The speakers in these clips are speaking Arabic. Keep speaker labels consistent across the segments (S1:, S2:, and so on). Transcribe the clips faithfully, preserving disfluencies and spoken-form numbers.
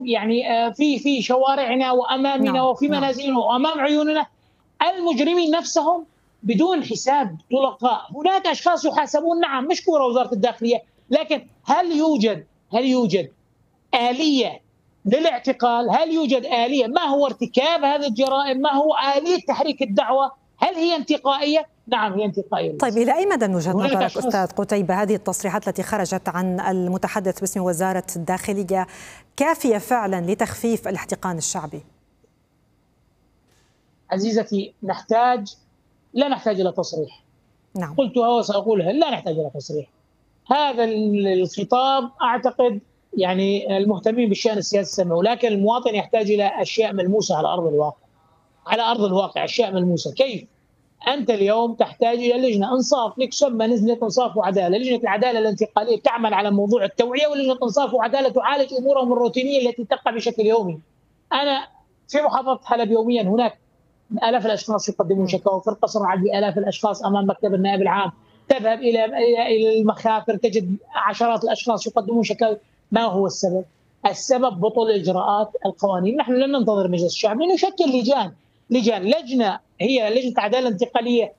S1: يعني آه، في في شوارعنا وامامنا
S2: نعم
S1: وفي
S2: نعم.
S1: منازلنا وامام عيوننا. المجرمين نفسهم بدون حساب طلقاء. هناك اشخاص يحاسبون، نعم، مشكوره وزاره الداخليه، لكن هل يوجد هل يوجد آلية للاعتقال؟ هل يوجد آلية؟ ما هو ارتكاب هذه الجرائم؟ ما هو آلية تحريك الدعوة؟ هل هي انتقائية؟ نعم، هي انتقائية
S2: طيب،
S1: للأسف.
S2: إلى أي مدى من وجهة
S1: هناك
S2: نظرك أستاذ
S1: أشخاص.
S2: قتيبة هذه التصريحات التي خرجت عن المتحدث باسم وزارة الداخلية كافية فعلا لتخفيف الاحتقان الشعبي؟
S1: عزيزتي، نحتاج لا نحتاج إلى تصريح.
S2: نعم.
S1: قلتها وسأقولها، لا نحتاج إلى تصريح. هذا الخطاب أعتقد يعني المهتمين بالشأن السياسي سمعوا، لكن المواطن يحتاج إلى أشياء ملموسة على أرض الواقع. على أرض الواقع أشياء ملموسة. كيف؟ أنت اليوم تحتاج إلى لجنة إنصاف، لك سمى لجنة إنصاف وعدالة. لجنة العدالة الانتقالية تعمل على موضوع التوعية، ولجنة إنصاف وعدالة تعالج أمورهم الروتينية التي تقع بشكل يومي. أنا في محافظة حلب يوميا هناك آلاف الأشخاص يقدمون شكاوى، في القصر العدلي آلاف الأشخاص أمام مكتب النائب العام. تذهب إلى إلى المخافر تجد عشرات الأشخاص يقدمون شكاوى. ما هو السبب؟ السبب بطء إجراءات القوانين. نحن لن ننتظر مجلس الشعب، لنشكل لجان لجان لجنة هي لجنة عدالة انتقالية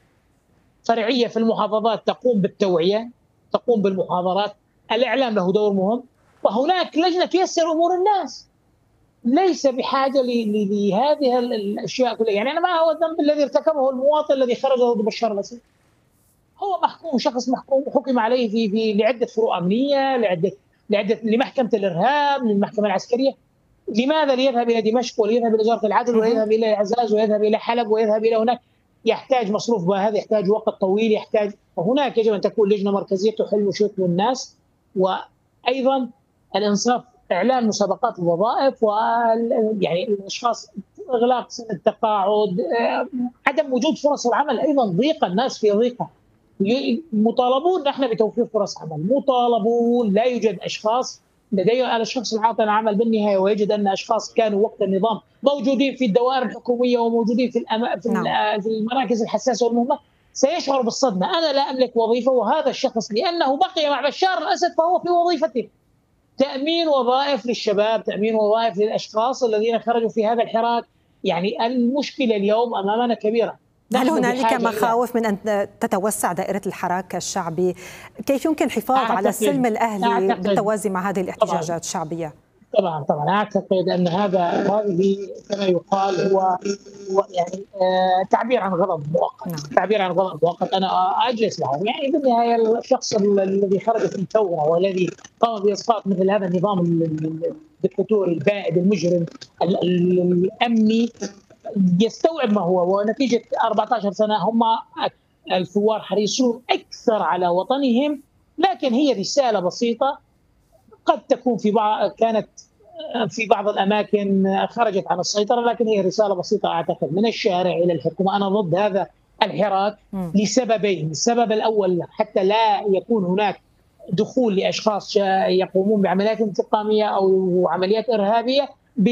S1: فرعية في المحافظات تقوم بالتوعية، تقوم بالمحاضرات، الإعلام له دور مهم، وهناك لجنة تيسر أمور الناس. ليس بحاجة لهذه الأشياء كلها. يعني أنا ما هو الذنب الذي ارتكبه المواطن الذي خرج ضد بشار الأسد؟ هو محكوم، شخص محكوم، حكم عليه في في لعدة فروع أمنية، لعدة لعدة لمحكمة الإرهاب، للمحكمة العسكرية. لماذا ليذهب إلى دمشق وليذهب إلى وزارة العدل ويذهب إلى عزاز ويذهب إلى حلب ويذهب إلى هناك؟ يحتاج مصروف، هذا يحتاج وقت طويل، يحتاج. وهناك يجب أن تكون لجنة مركزية تحل مشاكل الناس. وأيضا الإنصاف، إعلان مسابقات الوظائف، ويعني الأشخاص إغلاق سن التقاعد، عدم وجود فرص العمل، أيضا ضيقة، الناس في ضيقة. مطالبون نحن بتوفير فرص عمل، مطالبون. لا يوجد اشخاص لديه الشخص العاطل العمل بالنهايه ويجد ان اشخاص كانوا وقت النظام موجودين في الدوائر الحكوميه وموجودين في في
S2: نعم.
S1: في المراكز الحساسه والمهمه، سيشعر بالصدمه. انا لا املك وظيفه، وهذا الشخص لانه بقي مع بشار الاسد فهو في وظيفته. تامين وظائف للشباب، تامين وظائف للاشخاص الذين خرجوا في هذا الحراك. يعني المشكله اليوم امامنا كبيره.
S2: هل
S1: نحن
S2: هنالك
S1: بحاجه
S2: مخاوف من أن تتوسع دائرة الحراك الشعبي؟ كيف يمكن الحفاظ على السلم
S1: أعتقد
S2: الأهلي
S1: أعتقد
S2: بالتوازي مع هذه
S1: طبعا
S2: الاحتجاجات الشعبية؟
S1: طبعا طبعا اعتقد ان هذا هذه كما يقال هو, هو يعني آه تعبير عن غضب مؤقت.
S2: نعم.
S1: تعبير عن غضب مؤقت. انا اجلس معهم. يعني بالنهايه الشخص الذي خرج في الثوره والذي قام باسقاط مثل هذا النظام الدكتاتوري البائد المجرم الامني يستوعب ما هو. ونتيجه أربعة عشر سنه هم الثوار حريصون اكثر على وطنهم، لكن هي رساله بسيطه قد تكون في بعض كانت في بعض الاماكن خرجت عن السيطره، لكن هي رساله بسيطه اعتقد من الشارع الى الحكومه. انا ضد هذا الحراك لسببين. السبب الاول حتى لا يكون هناك دخول لاشخاص يقومون بعمليات انتقاميه او عمليات ارهابيه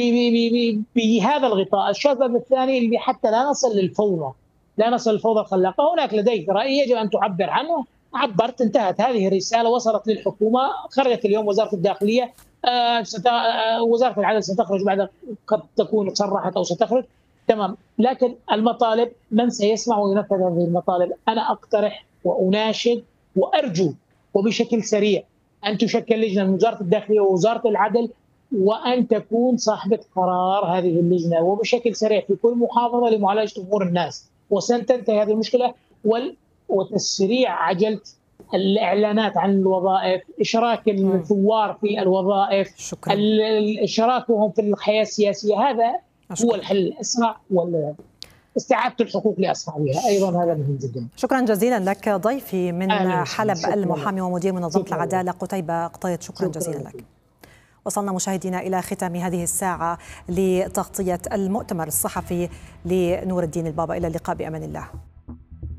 S1: بهذا الغطاء. السبب الثاني اللي حتى لا نصل للفوضى، لا نصل للفوضى الخلاقه. هناك لديك راي يجب ان تعبر عنه، عبرت، انتهت. هذه الرساله وصلت للحكومه. خرجت اليوم وزاره الداخليه، آه ست... آه وزاره العدل ستخرج بعد، قد تكون صرحت او ستخرج، تمام. لكن المطالب من سيسمع وينفذ هذه المطالب؟ انا اقترح واناشد وارجو وبشكل سريع ان تشكل لجنه من وزاره الداخليه ووزاره العدل، وان تكون صاحبه قرار هذه اللجنه وبشكل سريع في كل محافظه لمعالجه امور الناس، وستنتهي هذه المشكله. وال... وتسريع عجله الاعلانات عن الوظائف، اشراك الثوار في الوظائف،
S2: شكرا.
S1: اشراكهم في الحياه السياسيه. هذا
S2: أشكرا.
S1: هو الحل الاسرع، واستعاده الحقوق لاصحابها ايضا هذا مهم جدا.
S2: شكرا جزيلا لك ضيفي من حلب المحامي ومدير منظمه العداله قتيبة قطيط. شكرا جزيلا لك. وصلنا مشاهدينا إلى ختام هذه الساعة لتغطية المؤتمر الصحفي لنور الدين البابا. إلى اللقاء بأمان الله.